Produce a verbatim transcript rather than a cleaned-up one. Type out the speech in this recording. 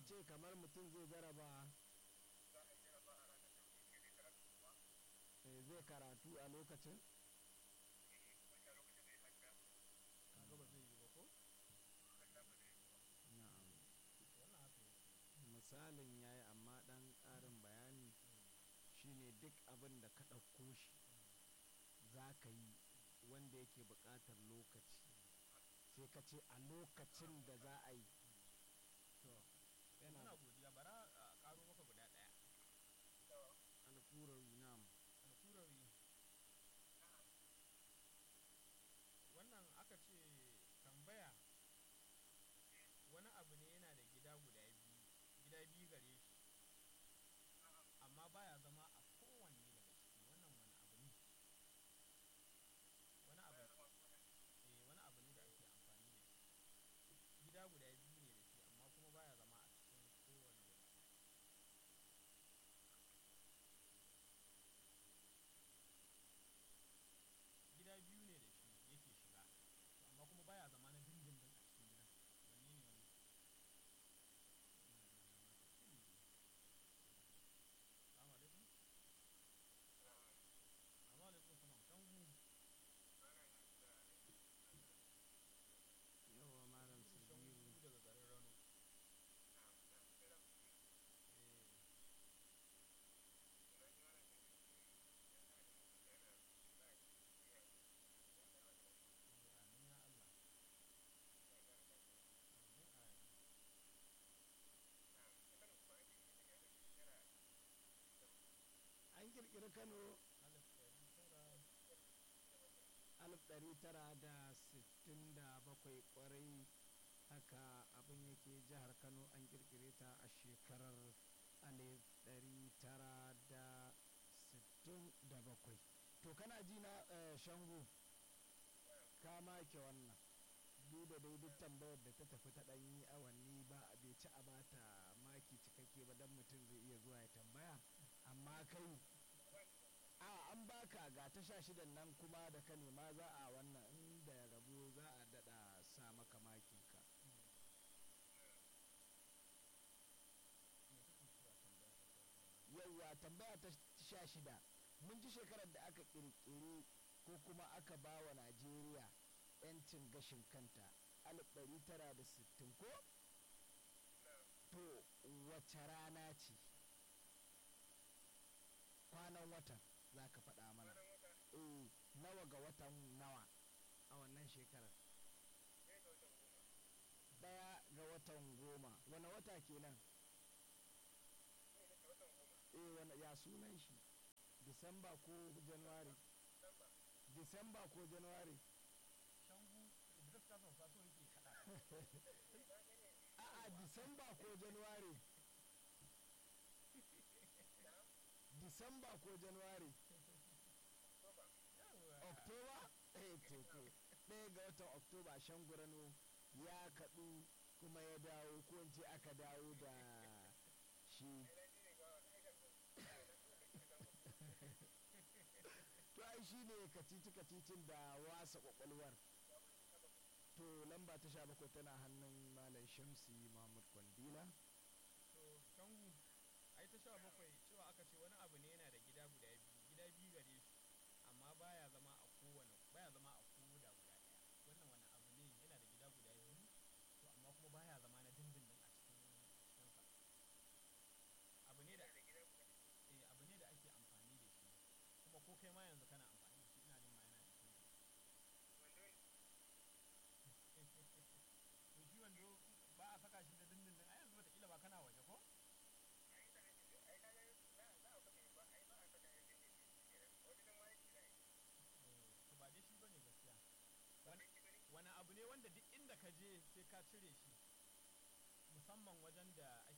ce kamar mutum zai jaraba eh, zai karatu a lokacin kaga ba zai yi ba ko na'am wannan haka yake misalin yayi amma dan ƙarin bayani shine duk abin da ka ɗauko shi za ka yi wanda yake buƙatar lokaci sai ka ce a lokacin da za a yi to muna yana godiya bara a karo maka guda ɗaya alƙurawi na'am alkurawi wannan aka ce tambaya wani abu ne yana da gida guda biyu gida biyu gare shi amma baya zama a kowanne daga ciki wannan wani abu ne wani abu eh wani abu ne da ake amfani da shi gida guda biyu ne da shi amma kuma baya zama a cikin kowanne guda gida biyu ne da shi yake shiga to amma kuma baya zama na dindindin a cikin gidan wanne ne wannan Assalamu alaikum. Assalamu alaikum salam. Shangu. yawa malam Shangu sabiru daga garin Rano. Eh. Eh, amin ya Allah. Amin amin. an kirkiri kano Alif ɗari tara. alif ɗari tara da sittin da bakwai kwarai haka abin yake jihar kano an kirkire ta a shekarar alif ɗari tara da sittin da bakwai to kana ji na eh, shangu ka make wannan duk da dai duk tambayar da ta tafi ta ɗanyi awanni ba a bai ci a bata maki cikakke ba don mutum zai iya zuwa ya tambaya amma kai a an baka ga ta sha shidan nan kuma da ka nema za a wannan inda rabo za a daɗa sa maka makinka Me kake cewa tambaya ta farko na? yauwa tambaya ta sha shida mun ji shekarar da aka ƙirƙiri ko kuma aka ba wa najeriya 'yancin gashin kanta alif ɗari tara da sittin ko to wace rana ce kwanan watan za ka faɗa mana eh nawa ga watan nawa a wannan shekarar daya ga watan goma wani wata kenan eh wani ya sunan shi disamba ko januwari disamba ko januwari Shangu Idris ka sauka so yake kaɗa. a'a disamba ko januwari disamba ko januwari Yawwa. oktoba eh to to ɗaya ga watan oktoba shangurano ya kaɗu kuma ya dawo ko in ce aka dawo da shi to ai shi ne kacici kacicin da wasa kwakwalwar to lamba ta sha bakwai tana hannun malam shamsi mahmud kwandila To Shangu ai ta sha bakwai cewa aka ce wani abu ne yana da gida guda biyu gida biyu gare shi amma baya zama a kowane baya zama a koda guda ɗaya wannan wani abu ne yana da gida guda biyu to amma kuma baya zama na dindindin a cikin cikinsa abu ne da eh abu ne da ake amfani da shi kuma ko kai ma yanzu kana amfani da shi ina jin ma yana jikin ka to shi wando ba a saka shi da dindindin a yanzu wataƙila ba kana waje ko Eh, to ba dai shi bane gaskiya wani wani abu ne wanda duk inda ka je sai ka cire shi musamman wajen da ake